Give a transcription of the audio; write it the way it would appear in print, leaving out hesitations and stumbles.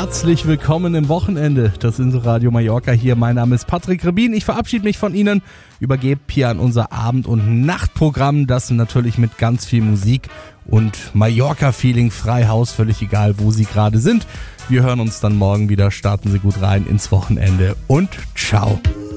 Herzlich willkommen im Wochenende. Das ist Radio Mallorca hier. Mein Name ist Patrick Rebin. Ich verabschiede mich von Ihnen, übergebe hier an unser Abend- und Nachtprogramm. Das natürlich mit ganz viel Musik und Mallorca-Feeling, frei Haus, völlig egal, wo Sie gerade sind. Wir hören uns dann morgen wieder. Starten Sie gut rein ins Wochenende und ciao.